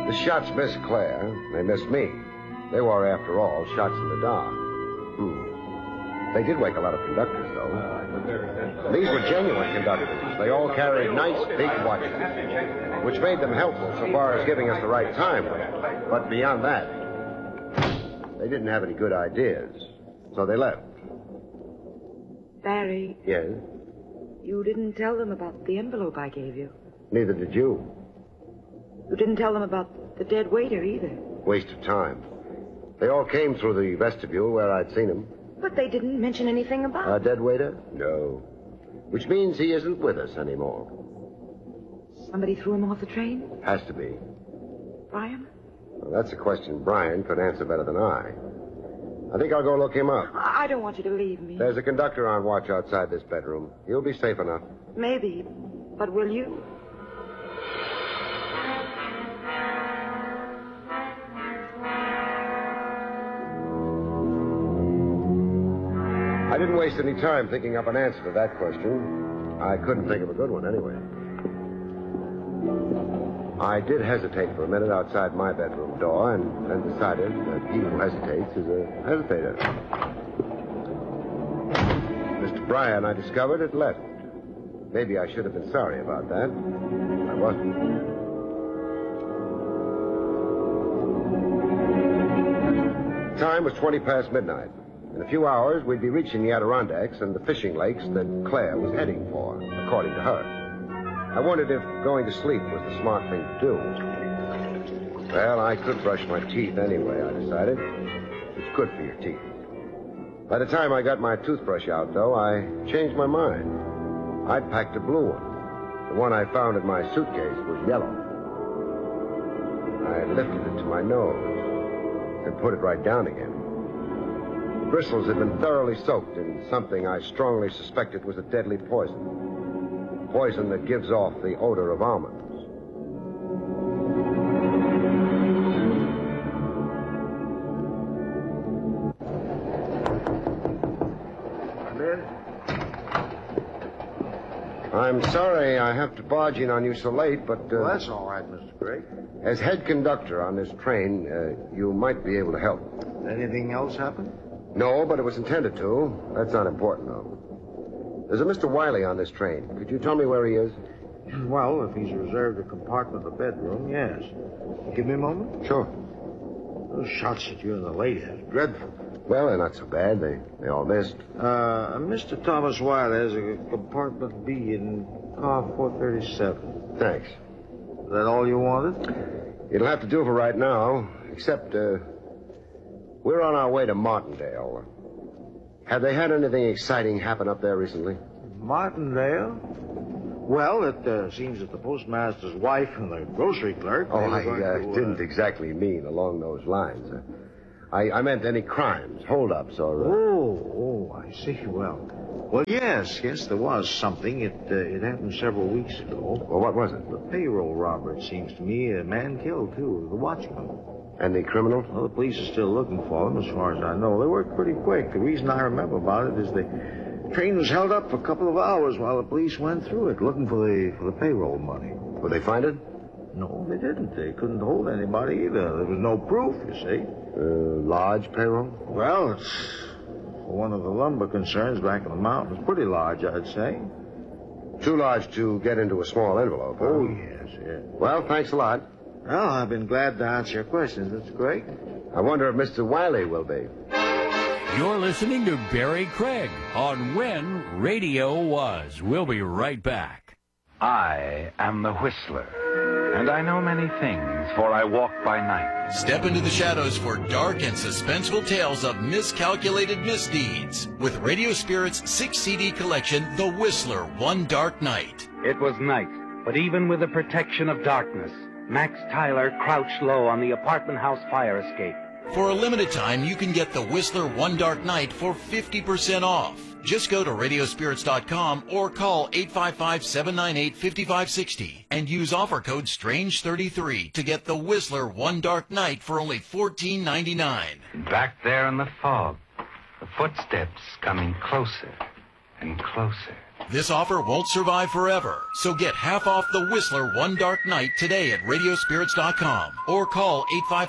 The shots missed Claire. They missed me. They were, after all, shots in the dark. They did wake a lot of conductors, though. These were genuine conductors. They all carried nice, big watches, which made them helpful so far as giving us the right time. But beyond that, they didn't have any good ideas, so they left. Barry. Yes? You didn't tell them about the envelope I gave you. Neither did you. You didn't tell them about the dead waiter either. Waste of time. They all came through the vestibule where I'd seen him. But they didn't mention anything about Our dead waiter? No. Which means he isn't with us anymore. Somebody threw him off the train? Has to be. Brian? Well, that's a question Brian could answer better than I. I think I'll go look him up. I don't want you to leave me. There's a conductor on watch outside this bedroom. He'll be safe enough. Maybe. But will you? I didn't waste any time thinking up an answer to that question. I couldn't think of a good one anyway. I did hesitate for a minute outside my bedroom door and then decided that he who hesitates is a hesitator. Mr. Bryan, I discovered, had left. Maybe I should have been sorry about that. I wasn't. Time was 20 past midnight. In a few hours, we'd be reaching the Adirondacks and the fishing lakes that Claire was heading for, according to her. I wondered if going to sleep was the smart thing to do. Well, I could brush my teeth anyway, I decided. It's good for your teeth. By the time I got my toothbrush out, though, I changed my mind. I'd packed a blue one. The one I found in my suitcase was yellow. I lifted it to my nose and put it right down again. The bristles had been thoroughly soaked in something I strongly suspected was a deadly poison. Poison that gives off the odor of almonds. Come in. I'm sorry I have to barge in on you so late, but... Well, that's all right, Mr. Gregg. As head conductor on this train, you might be able to help. Anything else happen? No, but it was intended to. That's not important, though. There's a Mr. Wiley on this train. Could you tell me where he is? Well, if he's reserved a compartment of the bedroom, yes. Give me a moment. Sure. Those shots at you and the lady is dreadful. Well, they're not so bad. They all missed. Mr. Thomas Wiley has a compartment B in car 437. Thanks. Is that all you wanted? It'll have to do for right now, except, we're on our way to Martindale. Have they had anything exciting happen up there recently? Martindale? Well, it seems that the postmaster's wife and the grocery clerk... Oh, I didn't exactly mean along those lines. I meant any crimes, holdups, or... Oh, I see. Well, yes, there was something. It happened several weeks ago. Well, what was it? The payroll robber, it seems to me. A man killed, too, the watchman. And the criminal? Well, the police are still looking for them, as far as I know. They worked pretty quick. The reason I remember about it is the train was held up for a couple of hours while the police went through it, looking for the payroll money. Will they find it? No, they didn't. They couldn't hold anybody either. There was no proof, you see. Large payroll? Well, it's for one of the lumber concerns back in the mountains. Pretty large, I'd say. Too large to get into a small envelope, huh? Oh, yes. Well, thanks a lot. Well, I've been glad to answer your questions. That's great. I wonder if Mr. Wiley will be. You're listening to Barry Craig on When Radio Was. We'll be right back. I am the Whistler, and I know many things, for I walk by night. Step into the shadows for dark and suspenseful tales of miscalculated misdeeds with Radio Spirit's 6-CD collection, The Whistler, One Dark Night. It was night, but even with the protection of darkness, Max Tyler crouched low on the apartment house fire escape. For a limited time, you can get The Whistler One Dark Night for 50% off. Just go to radiospirits.com or call 855-798-5560 and use offer code STRANGE33 to get The Whistler One Dark Night for only $14.99. Back there in the fog, the footsteps coming closer and closer. This offer won't survive forever, so get half off the Whistler One Dark Night today at radiospirits.com or call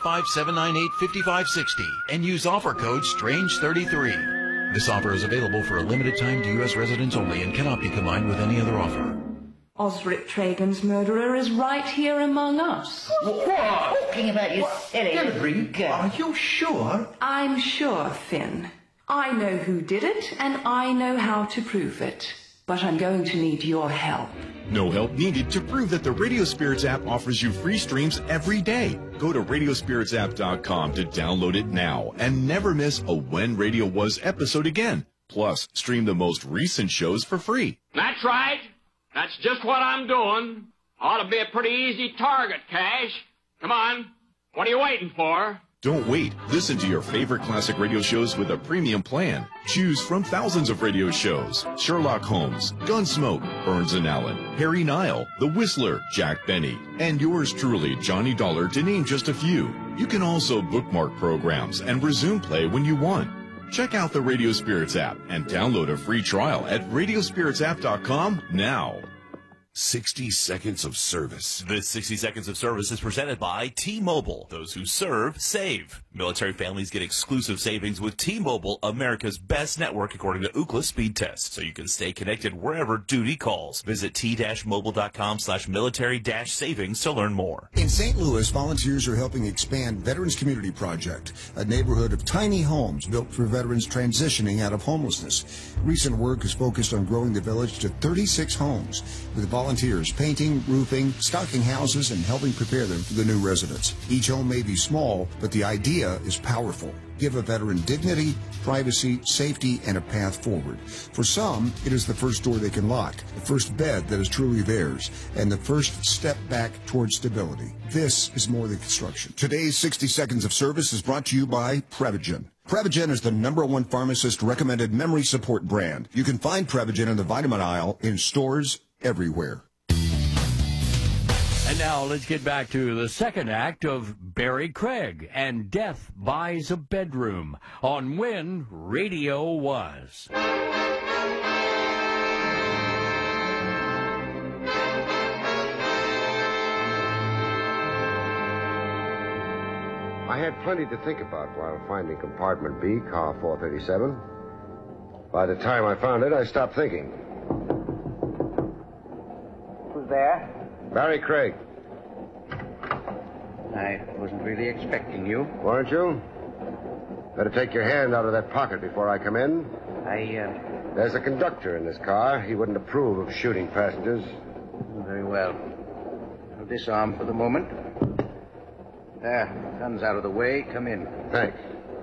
855-798-5560 and use offer code STRANGE33. This offer is available for a limited time to U.S. residents only and cannot be combined with any other offer. Osric Tragan's murderer is right here among us. What? Talking about you silly girl. Are you sure? I'm sure, Finn. I know who did it, and I know how to prove it. But I'm going to need your help. No help needed to prove that the Radio Spirits app offers you free streams every day. Go to radiospiritsapp.com to download it now and never miss a When Radio Was episode again. Plus, stream the most recent shows for free. That's right. That's just what I'm doing. Ought to be a pretty easy target, Cash. Come on. What are you waiting for? Don't wait. Listen to your favorite classic radio shows with a premium plan. Choose from thousands of radio shows. Sherlock Holmes, Gunsmoke, Burns and Allen, Harry Nile, The Whistler, Jack Benny, and yours truly, Johnny Dollar, to name just a few. You can also bookmark programs and resume play when you want. Check out the Radio Spirits app and download a free trial at radiospiritsapp.com now. 60 Seconds of Service. This 60 Seconds of Service is presented by T-Mobile. Those who serve, save. Military families get exclusive savings with T-Mobile, America's best network according to Ookla speed test, so you can stay connected wherever duty calls. Visit t-mobile.com/military-savings to learn more. In St. Louis, volunteers are helping expand Veterans Community Project, a neighborhood of tiny homes built for veterans transitioning out of homelessness. Recent work is focused on growing the village to 36 homes, with volunteers painting, roofing, stocking houses, and helping prepare them for the new residents. Each home may be small, but the idea is powerful. Give a veteran dignity, privacy, safety, and a path forward. For some, it is the first door they can lock, the first bed that is truly theirs, and the first step back towards stability. This is more than construction. Today's 60 Seconds of Service is brought to you by Prevagen. Prevagen is the #1 pharmacist-recommended memory support brand. You can find Prevagen in the vitamin aisle in stores everywhere. And now let's get back to the second act of Barry Craig and Death Buys a Bedroom on When Radio Was. I had plenty to think about while finding compartment B, car 437. By the time I found it, I stopped thinking. Who's there? Barry Craig. I wasn't really expecting you. Weren't you? Better take your hand out of that pocket before I come in. There's a conductor in this car. He wouldn't approve of shooting passengers. Very well. I'll disarm for the moment. There, gun's out of the way. Come in. Thanks.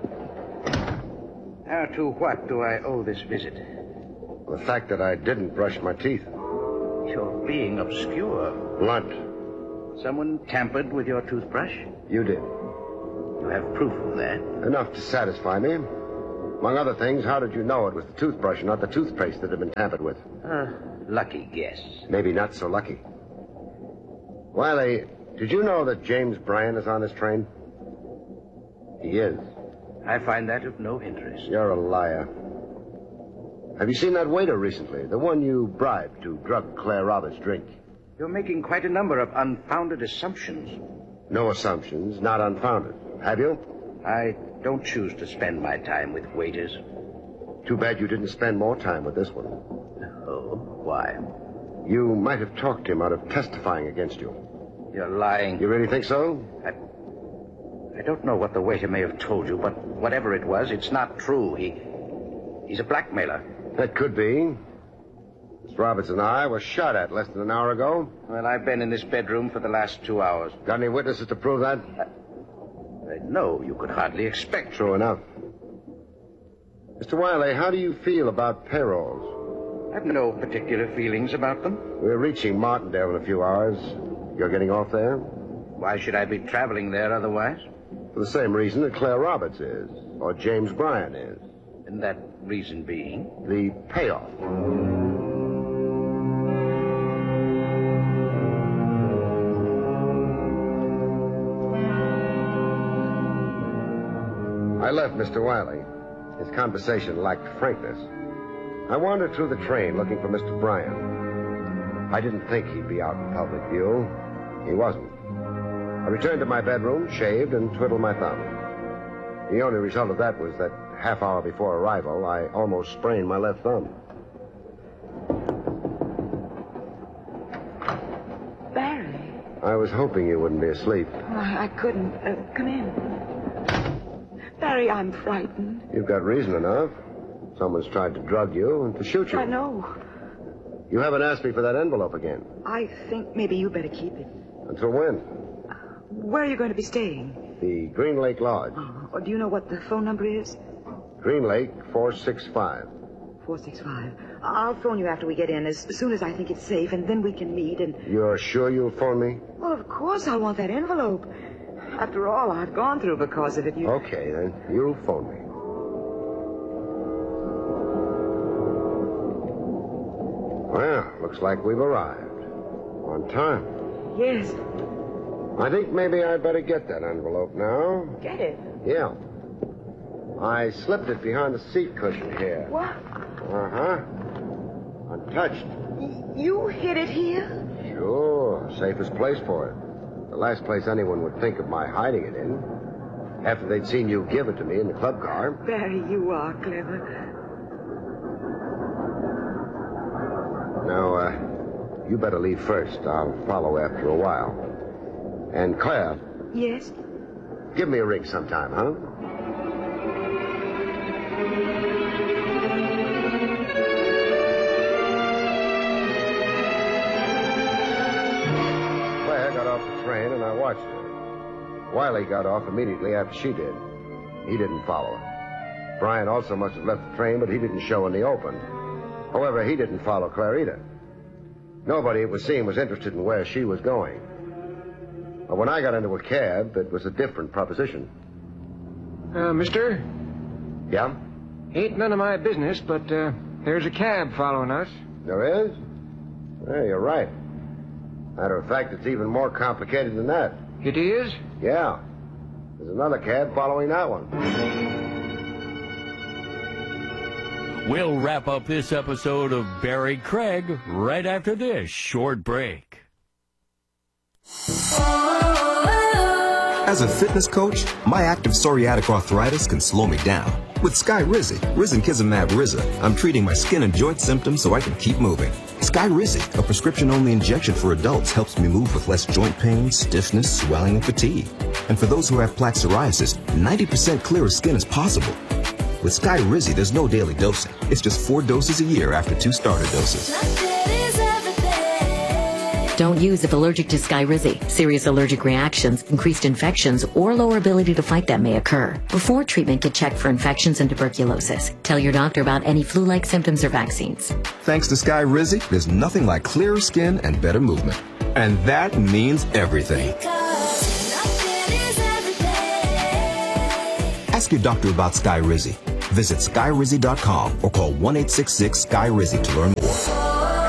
Now, to what do I owe this visit? The fact that I didn't brush my teeth. You're being obscure. Blunt. Someone tampered with your toothbrush? You did. You have proof of that? Enough to satisfy me. Among other things, how did you know it was the toothbrush and not the toothpaste that had been tampered with? Lucky guess. Maybe not so lucky. Wiley, did you know that James Bryan is on this train? He is. I find that of no interest. You're a liar. Have you seen that waiter recently? The one you bribed to drug Claire Roberts' drink? You're making quite a number of unfounded assumptions. No assumptions, not unfounded. Have you? I don't choose to spend my time with waiters. Too bad you didn't spend more time with this one. Oh, why? You might have talked him out of testifying against you. You're lying. You really think so? I don't know what the waiter may have told you, but whatever it was, it's not true. He's a blackmailer. That could be. Miss Roberts and I were shot at less than an hour ago. Well, I've been in this bedroom for the last 2 hours. Got any witnesses to prove that? No, you could hardly expect. True enough. Mr. Wiley, how do you feel about payrolls? I've no particular feelings about them. We're reaching Martindale in a few hours. You're getting off there? Why should I be traveling there otherwise? For the same reason that Claire Roberts is, or James Bryan is. And that reason being? The payoff. I left Mr. Wiley. His conversation lacked frankness. I wandered through the train looking for Mr. Bryan. I didn't think he'd be out in public view. He wasn't. I returned to my bedroom, shaved, and twiddled my thumb. The only result of that was that half hour before arrival, I almost sprained my left thumb. Barry. I was hoping you wouldn't be asleep. I couldn't. Come in. Barry, I'm frightened. You've got reason enough. Someone's tried to drug you and to shoot you. I know. You haven't asked me for that envelope again. I think maybe you better keep it. Until when? Where are you going to be staying? The Green Lake Lodge. Oh, do you know what the phone number is? Green Lake 465. 465. I'll phone you after we get in, as soon as I think it's safe, and then we can meet and... You're sure you'll phone me? Well, of course I'll want that envelope. After all I've gone through because of it, you... Okay, then. You'll phone me. Well, looks like we've arrived. On time. Yes. I think maybe I'd better get that envelope now. Get it? Yeah. I slipped it behind the seat cushion here. What? Uh-huh. Untouched. You hid it here? Sure. Safest place for it. The last place anyone would think of my hiding it in. After they'd seen you give it to me in the club car. Barry, you are clever. Now, you better leave first. I'll follow after a while. And Claire. Yes? Give me a ring sometime, huh? Claire got off the train, and I watched her. Wiley got off immediately after she did. He didn't follow her. Brian also must have left the train, but he didn't show in the open. However, he didn't follow Claire either. Nobody, it was seen, was interested in where she was going. But when I got into a cab, it was a different proposition. Mister? Yeah? Ain't none of my business, but there's a cab following us. There is? Yeah, you're right. Matter of fact, it's even more complicated than that. It is? Yeah. There's another cab following that one. We'll wrap up this episode of Barry Craig right after this short break. As a fitness coach, my active psoriatic arthritis can slow me down. With Skyrizi, Risankizumab Riza, I'm treating my skin and joint symptoms so I can keep moving. Skyrizi, a prescription-only injection for adults, helps me move with less joint pain, stiffness, swelling, and fatigue. And for those who have plaque psoriasis, 90% clearer skin is possible. With Skyrizi, there's no daily dosing. It's just 4 doses a year after 2 starter doses. Don't use if allergic to Skyrizi. Serious allergic reactions, increased infections, or lower ability to fight them may occur. Before treatment, get checked for infections and tuberculosis. Tell your doctor about any flu-like symptoms or vaccines. Thanks to Skyrizi, there's nothing like clearer skin and better movement. And that means everything. Ask your doctor about Skyrizi. Visit Skyrizi.com or call 1-866-SKY-RIZI to learn more.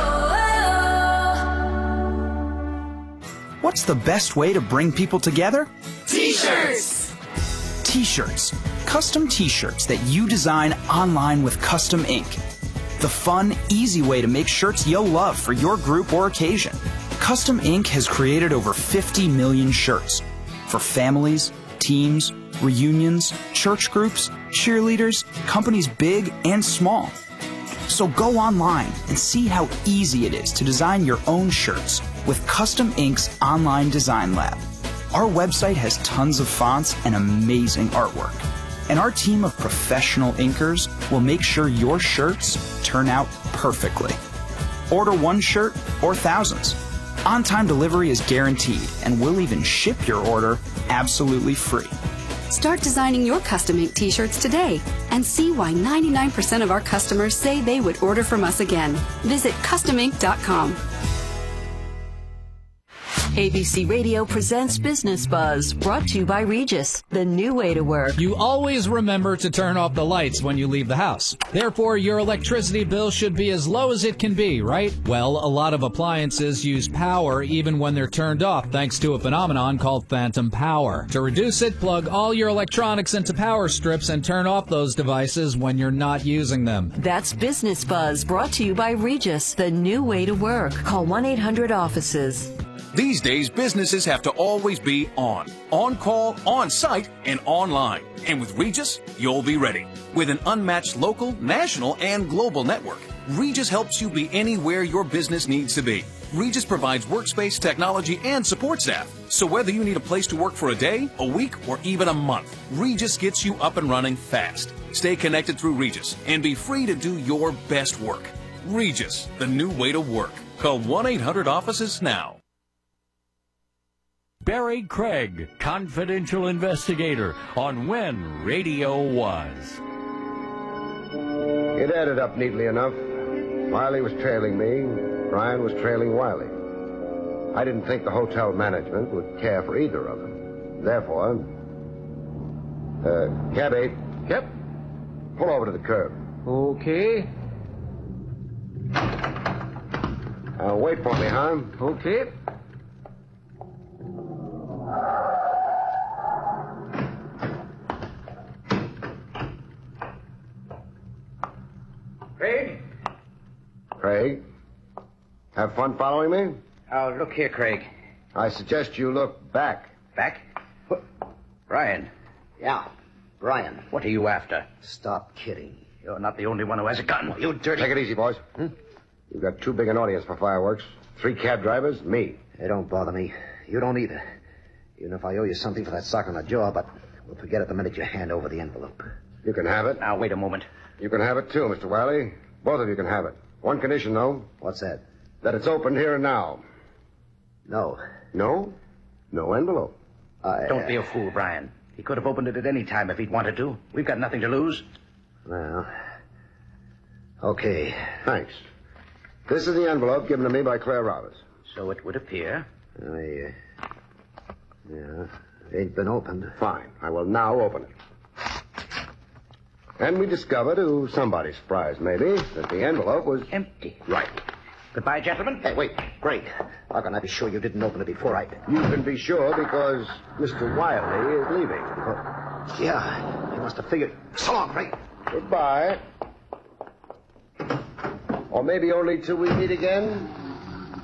What's the best way to bring people together? T-shirts! T-shirts. Custom T-shirts that you design online with custom ink. The fun, easy way to make shirts you'll love for your group or occasion. Custom Ink has created over 50 million shirts for families, teams, reunions, church groups, cheerleaders, companies big and small. So go online and see how easy it is to design your own shirts with Custom Ink's online design lab. Our website has tons of fonts and amazing artwork. And our team of professional inkers will make sure your shirts turn out perfectly. Order 1 shirt or thousands. On-time delivery is guaranteed, and we'll even ship your order absolutely free. Start designing your custom ink t-shirts today and see why 99% of our customers say they would order from us again. Visit customink.com. ABC Radio presents Business Buzz, brought to you by Regis, the new way to work. You always remember to turn off the lights when you leave the house. Therefore, your electricity bill should be as low as it can be, right? Well, a lot of appliances use power even when they're turned off, thanks to a phenomenon called phantom power. To reduce it, plug all your electronics into power strips and turn off those devices when you're not using them. That's Business Buzz, brought to you by Regis, the new way to work. Call 1-800-OFFICES. These days, businesses have to always be on call, on site, and online. And with Regis, you'll be ready. With an unmatched local, national, and global network, Regis helps you be anywhere your business needs to be. Regis provides workspace, technology, and support staff. So whether you need a place to work for a day, a week, or even a month, Regis gets you up and running fast. Stay connected through Regis and be free to do your best work. Regis, the new way to work. Call 1-800-OFFICES now. Barry Craig, confidential investigator on When Radio Was. It added up neatly enough. Wiley was trailing me. Brian was trailing Wiley. I didn't think the hotel management would care for either of them. Therefore, Cab 8. Yep. Pull over to the curb. Okay. Wait for me, huh? Okay. Craig? Have fun following me? Oh, look here, Craig. I suggest you look back. Back? What? Brian. Yeah, Brian. What are you after? Stop kidding. You're not the only one who has a gun. You dirty... Take it easy, boys. You've got too big an audience for fireworks. 3 cab drivers, me. Hey, don't bother me. You don't either. Even if I owe you something for that sock on the jaw, but we'll forget it the minute you hand over the envelope. You can have it. Now, wait a moment. You can have it, too, Mr. Wiley. Both of you can have it. One condition, though. What's that? That it's opened here and now. No. No? No envelope. Don't be a fool, Brian. He could have opened it at any time if he'd wanted to. We've got nothing to lose. Well, okay. Thanks. This is the envelope given to me by Claire Roberts. So it would appear. Yeah, ain't been opened. Fine. I will now open it. And we discover, to somebody's surprise maybe, that the envelope was... empty. Right. Goodbye, gentlemen. Hey, wait. Great. How can I be sure you didn't open it before I did? You can be sure because Mr. Wiley is leaving. Yeah, he must have figured... So long, Craig. Goodbye. Or maybe only till we meet again.